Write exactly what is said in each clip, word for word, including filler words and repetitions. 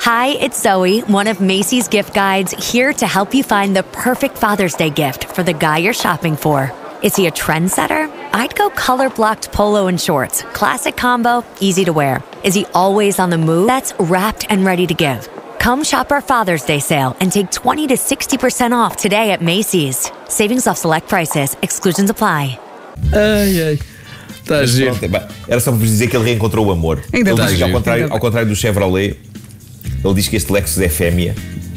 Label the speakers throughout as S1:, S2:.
S1: Hi, it's Zoe, one of Macy's gift guides, here to help you find the perfect Father's Day gift for the guy you're shopping for. Is he a trendsetter? I'd go color-blocked polo and shorts. Classic combo, easy to wear. Is he always on the move? That's wrapped and ready to give. Come shop our Father's Day sale and take twenty to sixty percent off today at Macy's. Savings off select prices. Exclusions apply.
S2: Ai, ai. Tá
S3: Mas
S2: giro.
S3: pronto, bem, era só para vos dizer que ele reencontrou o amor.
S4: Ainda
S3: Ele
S4: tá
S3: diz que, ao
S4: giro.
S3: contrário,
S4: Ainda
S3: ao contrário do Chevrolet, ele diz que este Lexus é fêmea.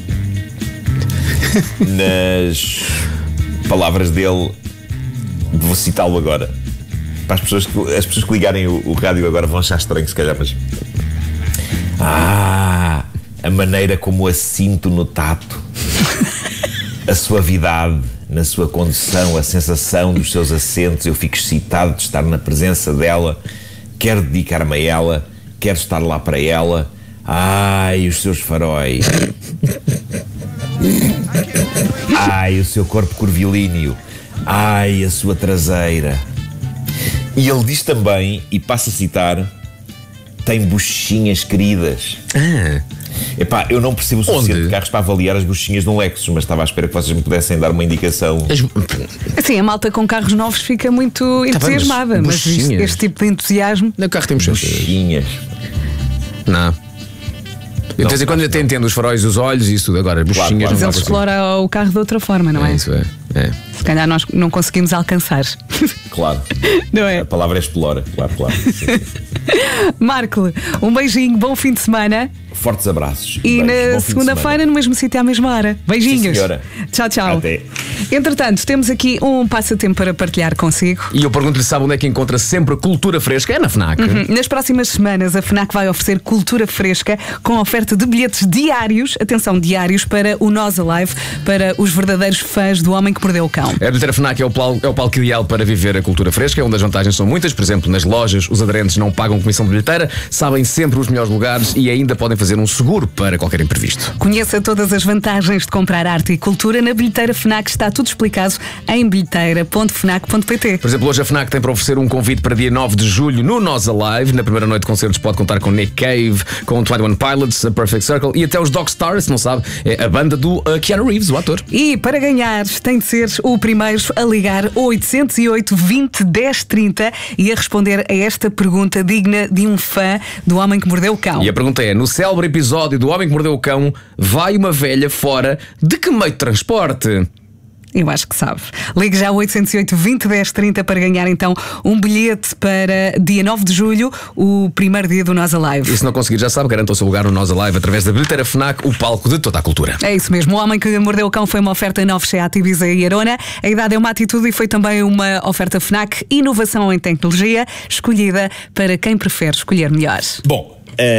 S3: Nas palavras dele, vou citá-lo agora. Para as pessoas que, as pessoas que ligarem o, o rádio agora vão achar estranho, se calhar, mas. Ah, a maneira como a sinto no tato, a suavidade na sua condução, a sensação dos seus assentos. Eu fico excitado de estar na presença dela. Quero dedicar-me a ela, quero estar lá para ela. Ai, os seus faróis. Ai, o seu corpo curvilíneo. Ai, a sua traseira. E ele diz também, e passo a citar: tem bochechinhas queridas.
S2: Ah.
S3: Epá, eu não percebo o suficiente
S2: Onde?
S3: de carros para avaliar as bochechinhas de um Lexus, mas estava à espera que vocês me pudessem dar uma indicação.
S4: Assim, a malta com carros novos fica muito
S2: Tá bem, mas
S4: entusiasmada, mas, este,
S2: buchinhas?
S4: este tipo de entusiasmo.
S2: No carro temos
S3: Bochechinhas.
S2: Não. Eu de vez em quando
S3: acho
S2: até
S3: que não.
S2: entendo os faróis e os olhos e isso tudo. Agora,
S3: Claro,
S2: bochechinhas
S3: claro.
S4: Mas
S2: não
S4: ele
S2: dá para
S4: explora o carro de outra forma, não
S2: si.
S4: é?
S2: É isso, é. é.
S4: Se calhar nós não conseguimos alcançar.
S3: Claro.
S4: Não é?
S3: A palavra é explora, claro, claro. Sim, sim, sim.
S4: Marco, um beijinho, bom fim de semana.
S3: Fortes abraços.
S4: E
S3: Beijos,
S4: na
S3: bom fim de
S4: segunda-feira,
S3: semana.
S4: no mesmo sítio à mesma hora. Beijinhos.
S3: Sim, senhora.
S4: Tchau, tchau.
S3: Até.
S4: Entretanto, temos aqui um passatempo para partilhar consigo.
S2: E eu pergunto-lhe, sabe onde é que encontra sempre cultura fresca? É na FNAC.
S4: Uhum. Nas próximas semanas, a FNAC vai oferecer cultura fresca com oferta de bilhetes diários, atenção, diários, para o Nós Alive, para os verdadeiros fãs do Homem que Mordeu o Cão.
S2: A bilheteira FNAC é o, pal- é o palco ideal para viver a cultura fresca, onde as vantagens são muitas. Por exemplo, nas lojas, os aderentes não pagam comissão de bilheteira, sabem sempre os melhores lugares e ainda podem fazer um seguro para qualquer imprevisto.
S4: Conheça todas as vantagens de comprar arte e cultura na bilheteira FNAC. Está tudo explicado em bilheteira ponto fnac ponto pt.
S2: Por exemplo, hoje a FNAC tem para oferecer um convite para dia nove de julho no Nós Alive. Na primeira noite de concertos pode contar com Nick Cave, com Twenty One Pilots, a Perfect Circle e até os Dog Stars, se não sabe, é a banda do uh, Keanu Reeves, o ator.
S4: E para ganhar, tem de ser o primeiro a ligar oito zero oito, vinte, dez, trinta e a responder a esta pergunta digna de um fã do Homem que Mordeu o Cão.
S2: E a pergunta é: no célebre episódio do Homem que Mordeu o Cão, vai uma velha fora de que meio de transporte?
S4: Eu acho que sabe. Ligue já oito zero oito, vinte, dez, trinta para ganhar então um bilhete para dia nove de julho, o primeiro dia do Nós Alive.
S2: E se não conseguir, já sabe, garanta o seu lugar no Nós Alive através da bilheteira FNAC, o palco de toda a cultura.
S4: É isso mesmo. O Homem que Mordeu o Cão foi uma oferta Novo Seat Ibiza e Arona. A idade é uma atitude e foi também uma oferta FNAC, inovação em tecnologia, escolhida para quem prefere escolher melhor.
S3: Bom,